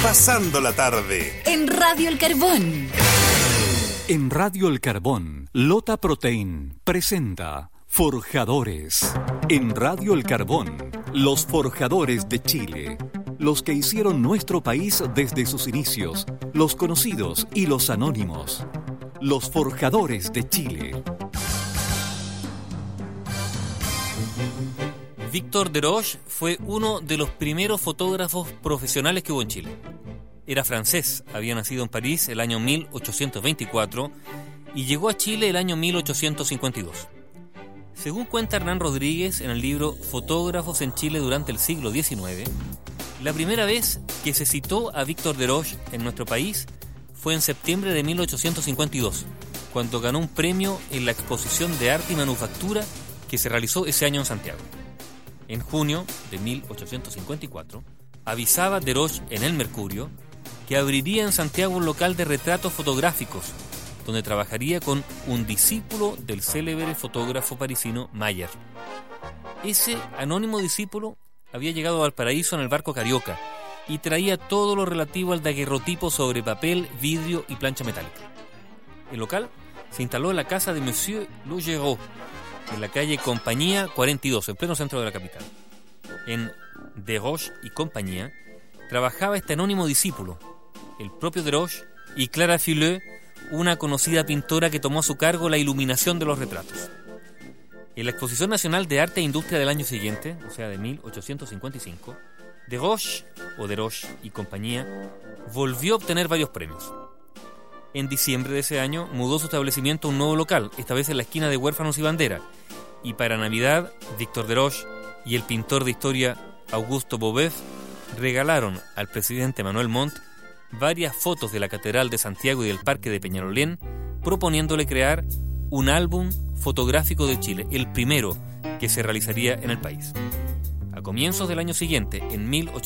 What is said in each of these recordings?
Pasando la tarde. En Radio El Carbón. En Radio El Carbón, Lota Protein presenta Forjadores. En Radio El Carbón, los forjadores de Chile. Los que hicieron nuestro país desde sus inicios, los conocidos y los anónimos. Los forjadores de Chile. Victor Desroches fue uno de los primeros fotógrafos profesionales que hubo en Chile. Era francés, había nacido en París el año 1824 y llegó a Chile el año 1852. Según cuenta Hernán Rodríguez en el libro Fotógrafos en Chile durante el siglo XIX, la primera vez que se citó a Victor Desroches en nuestro país fue en septiembre de 1852, cuando ganó un premio en la exposición de arte y manufactura que se realizó ese año en Santiago. En junio de 1854, avisaba Desroches en El Mercurio que abriría en Santiago un local de retratos fotográficos, donde trabajaría con un discípulo del célebre fotógrafo parisino Mayer. Ese anónimo discípulo había llegado a Valparaíso en el barco Carioca y traía todo lo relativo al daguerrotipo sobre papel, vidrio y plancha metálica. El local se instaló en la casa de Monsieur Logereau, en la calle Compañía 42, en pleno centro de la capital. En Desroches y Compañía trabajaba este anónimo discípulo, el propio Desroches y Clara Fileux, una conocida pintora que tomó a su cargo la iluminación de los retratos. En la Exposición Nacional de Arte e Industria del año siguiente, o sea de 1855, Desroches y Compañía volvió a obtener varios premios. En diciembre de ese año mudó su establecimiento a un nuevo local, esta vez en la esquina de Huérfanos y Bandera, y para Navidad, Victor Desroches y el pintor de historia Auguste Bobeuf regalaron al presidente Manuel Montt varias fotos de la Catedral de Santiago y del Parque de Peñalolén, proponiéndole crear un álbum fotográfico de Chile, el primero que se realizaría en el país. A comienzos del año siguiente, en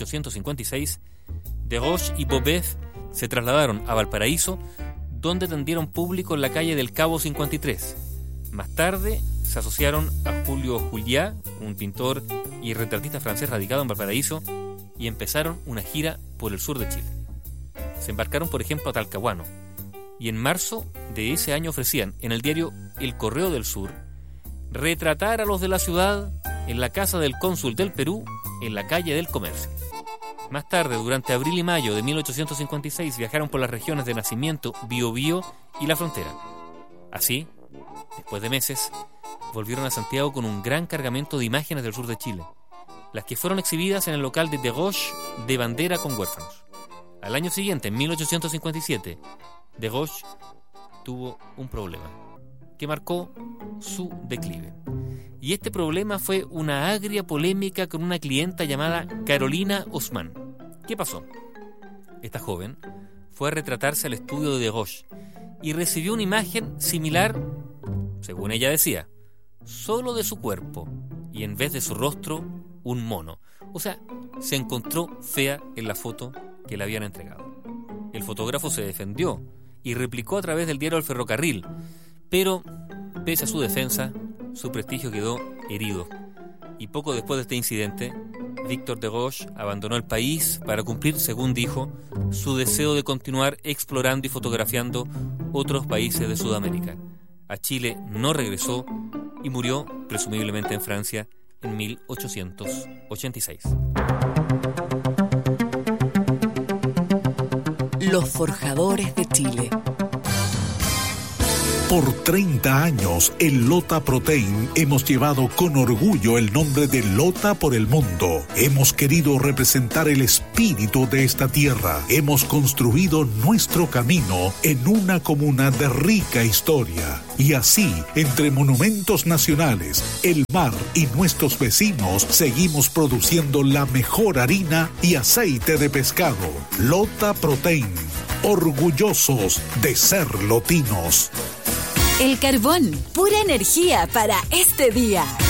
1856, Desroches y Bobeuf se trasladaron a Valparaíso, donde tendieron público en la calle del Cabo 53. Más tarde se asociaron a Julio Juliá, un pintor y retratista francés radicado en Valparaíso, y empezaron una gira por el sur de Chile. Se embarcaron, por ejemplo, a Talcahuano, y en marzo de ese año ofrecían en el diario El Correo del Sur retratar a los de la ciudad en la casa del cónsul del Perú, en la calle del Comercio. Más tarde, durante abril y mayo de 1856, viajaron por las regiones de Nacimiento, Biobío y La Frontera. Así, después de meses, volvieron a Santiago con un gran cargamento de imágenes del sur de Chile, las que fueron exhibidas en el local de Desroches de Bandera con Huérfanos. Al año siguiente, en 1857, Desroches tuvo un problema que marcó su declive. Y este problema fue una agria polémica con una clienta llamada Carolina Osman. ¿Qué pasó? Esta joven fue a retratarse al estudio de Desroches y recibió una imagen similar, según ella decía, solo de su cuerpo y en vez de su rostro, un mono. O sea, se encontró fea en la foto que le habían entregado. El fotógrafo se defendió y replicó a través del diario El Ferrocarril, pero pese a su defensa, su prestigio quedó herido. Y poco después de este incidente, Victor Desroches abandonó el país para cumplir, según dijo, su deseo de continuar explorando y fotografiando otros países de Sudamérica. A Chile no regresó y murió, presumiblemente en Francia, en 1886. Los forjadores de Chile. Por 30 años, en Lota Protein hemos llevado con orgullo el nombre de Lota por el mundo. Hemos querido representar el espíritu de esta tierra. Hemos construido nuestro camino en una comuna de rica historia. Y así, entre monumentos nacionales, el mar y nuestros vecinos, seguimos produciendo la mejor harina y aceite de pescado. Lota Protein, orgullosos de ser lotinos. El Carbón, pura energía para este día.